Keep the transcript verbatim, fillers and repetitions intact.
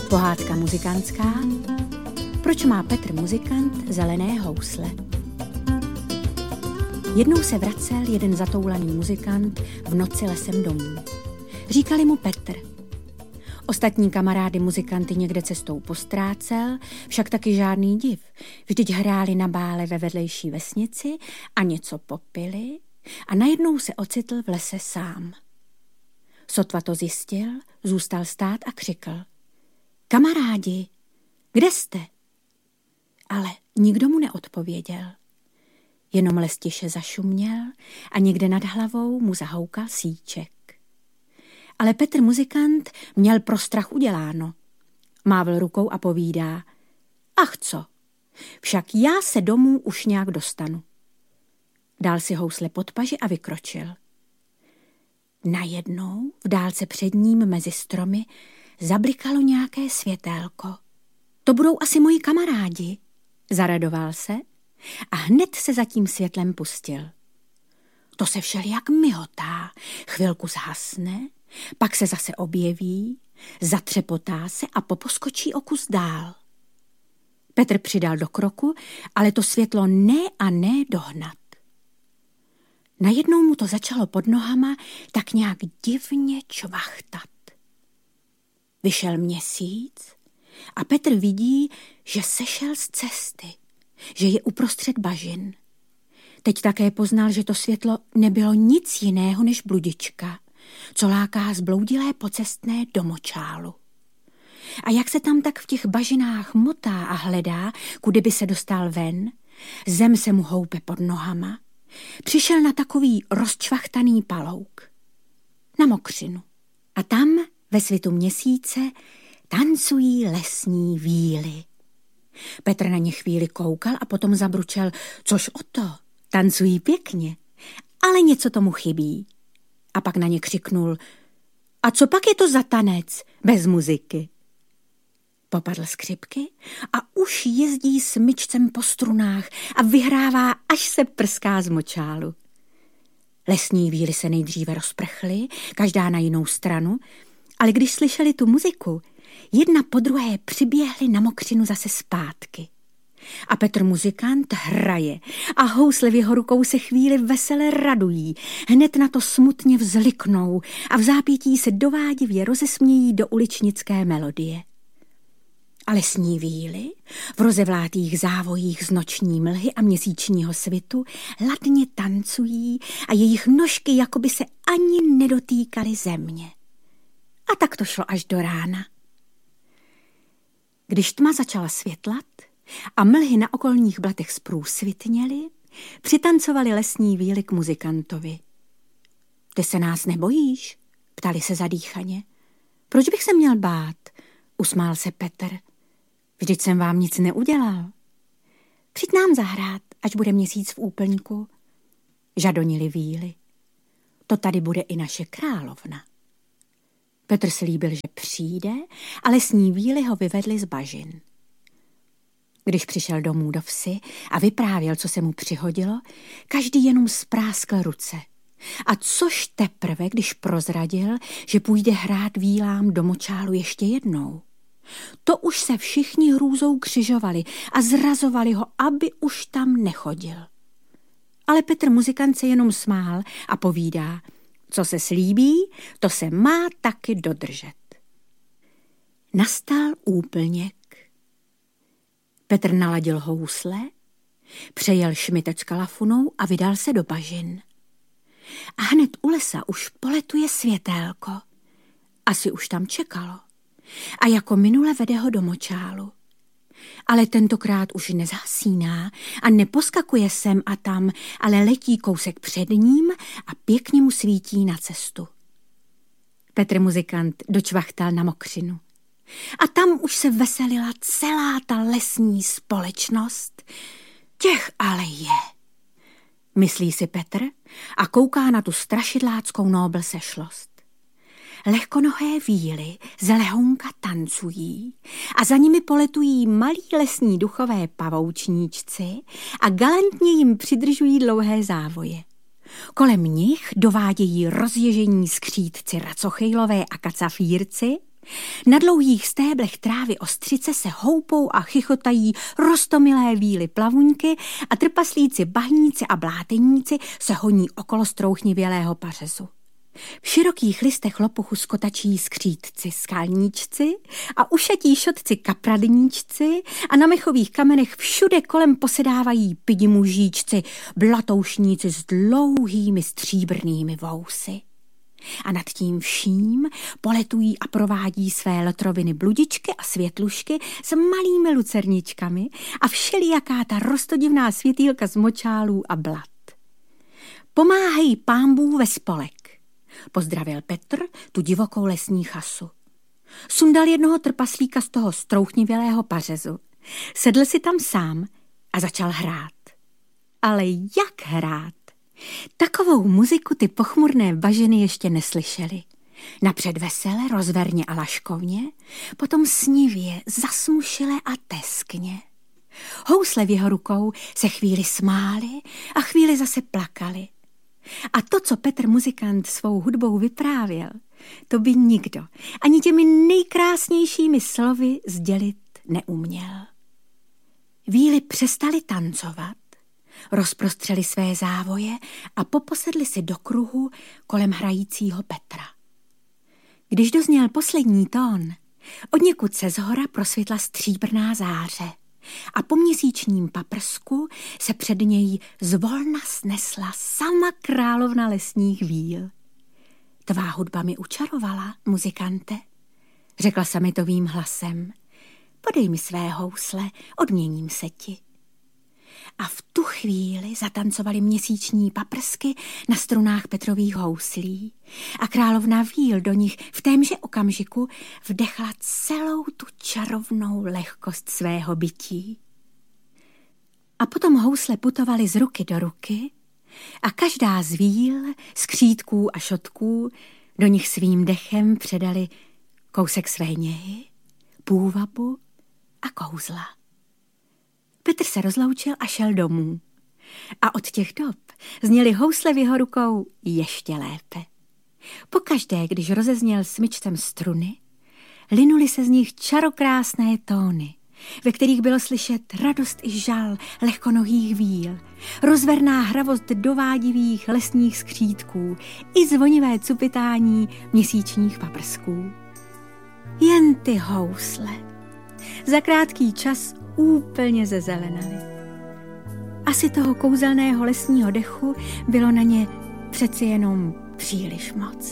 Pohádka muzikantská. Proč má Petr muzikant zelené housle? Jednou se vracel jeden zatoulaný muzikant v noci lesem domů. Říkali mu Petr. Ostatní kamarády muzikanty někde cestou postrácel, však taky žádný div. Vždyť hráli na bále ve vedlejší vesnici a něco popili a najednou se ocitl v lese sám. Sotva to zjistil, zůstal stát a křikl. Kamarádi, kde jste? Ale nikdo mu neodpověděl. Jenom les tiše zašuměl a někde nad hlavou mu zahoukal síček. Ale Petr muzikant měl pro strach uděláno. Mávl rukou a povídá. Ach co, však já se domů už nějak dostanu. Dal si housle pod paži a vykročil. Najednou v dálce před ním mezi stromy zablikalo nějaké světélko. To budou asi moji kamarádi, zaradoval se a hned se za tím světlem pustil. To se všelijak mihotá, chvilku zhasne, pak se zase objeví, zatřepotá se a poposkočí o kus dál. Petr přidal do kroku, ale to světlo ne a ne dohnat. Najednou mu to začalo pod nohama tak nějak divně čvachtat. Vyšel měsíc a Petr vidí, že sešel z cesty, že je uprostřed bažin. Teď také poznal, že to světlo nebylo nic jiného než bludička, co láká zbloudilé pocestné do močálu. A jak se tam tak v těch bažinách motá a hledá, kudy by se dostal ven, zem se mu houpe pod nohama, přišel na takový rozčvachtaný palouk, na mokřinu. A tam ve svitu měsíce tancují lesní víly. Petr na ně chvíli koukal a potom zabručel, což o to, tancují pěkně, ale něco tomu chybí. A pak na ně křiknul, a co pak je to za tanec bez muziky? Popadl skřipky a už jezdí smyčcem po strunách a vyhrává, až se prská z močálu. Lesní víly se nejdříve rozprchly, každá na jinou stranu, ale když slyšeli tu muziku, jedna po druhé přiběhly na mokřinu zase zpátky. A Petr muzikant hraje a housle v jeho rukou se chvíli vesele radují, hned na to smutně vzliknou a v zápětí se dovádivě rozesmějí do uličnické melodie. A lesní víly v rozevlátých závojích z noční mlhy a měsíčního svitu ladně tancují a jejich nožky jakoby se ani nedotýkaly země. A tak to šlo až do rána. Když tma začala světlat a mlhy na okolních blatech zprůsvitněly, přitancovali lesní víly k muzikantovi. Ty se nás nebojíš? Ptali se zadýchaně. Proč bych se měl bát? Usmál se Petr. Vždyť jsem vám nic neudělal. Přijď nám zahrát, až bude měsíc v úplňku. Žadonili víly. To tady bude i naše královna. Petr slíbil, že přijde a lesní víly ho vyvedli z bažin. Když přišel domů do vsi a vyprávěl, co se mu přihodilo, každý jenom spráskl ruce. A což teprve, když prozradil, že půjde hrát vílám do močálu ještě jednou. To už se všichni hrůzou křižovali a zrazovali ho, aby už tam nechodil. Ale Petr muzikant se jenom smál a povídá, co se slíbí, to se má taky dodržet. Nastal úplněk. Petr naladil housle, přejel šmitec kalafunou a vydal se do bažin. A hned u lesa už poletuje světélko. Asi už tam čekalo. A jako minule vede ho do močálu. Ale tentokrát už nezhasíná a neposkakuje sem a tam, ale letí kousek před ním a pěkně mu svítí na cestu. Petr muzikant dočvachtal na mokřinu. A tam už se veselila celá ta lesní společnost. Těch ale je, myslí si Petr a kouká na tu strašidláckou nobl sešlost. Lehkonohé víly z lehounka tancují a za nimi poletují malí lesní duchové pavoučníčci a galantně jim přidržují dlouhé závoje. Kolem nich dovádějí rozježení skřítci racochejlové a kacafírci Na dlouhých stéblech trávy ostřice se houpou a chychotají roztomilé víly plavuňky a trpaslíci bahníci a bláteníci se honí okolo strouchnivělého pařezu. V širokých listech lopuchu skotačí skřítci skalníčci a ušatí šotci kapradníčci a na mechových kamenech všude kolem posedávají pidi mužíčci, blatoušníci s dlouhými stříbrnými vousy. A nad tím vším poletují a provádí své lotroviny bludičky a světlušky s malými lucerničkami a všelijaká ta roztodivná světýlka z močálů a blat. Pomáhají pámbů ve spolek, pozdravil Petr tu divokou lesní chasu. Sundal jednoho trpaslíka z toho strouchnivělého pařezu, sedl si tam sám a začal hrát. Ale jak hrát? Takovou muziku ty pochmurné bažiny ještě neslyšely. Napřed vesele, rozverně a laškovně, potom snivě, zasmušile a teskně. Housle v jeho rukou se chvíli smály a chvíli zase plakaly. A to, co Petr muzikant svou hudbou vyprávěl, to by nikdo ani těmi nejkrásnějšími slovy sdělit neuměl. Víly přestali tancovat, rozprostřeli své závoje a poposedli si do kruhu kolem hrajícího Petra. Když dozněl poslední tón, odněkud se zhora prosvětla stříbrná záře a po měsíčním paprsku se před něj zvolna snesla sama královna lesních víl. Tvá hudba mi učarovala, muzikante, řekla sametovým hlasem. Podej mi své housle, odměním se ti. A v tu chvíli zatancovaly měsíční paprsky na strunách Petrových houslí a královna víl do nich v témže okamžiku vdechla celou tu čarovnou lehkost svého bytí. A potom housle putovaly z ruky do ruky a každá z víl, skřítků a šotků do nich svým dechem předali kousek své něhy, půvabu a kouzla. Petr se rozloučil a šel domů. A od těch dob zněly housle v jeho rukou ještě lépe. Pokaždé, když rozezněl smyčcem struny, linuly se z nich čarokrásné tóny, ve kterých bylo slyšet radost i žal lehkonohých víl, rozverná hravost dovádivých lesních skřítků i zvonivé cupitání měsíčních paprsků. Jen ty housle za krátký čas úplně zezelenaly. Asi toho kouzelného lesního dechu bylo na ně přeci jenom příliš moc.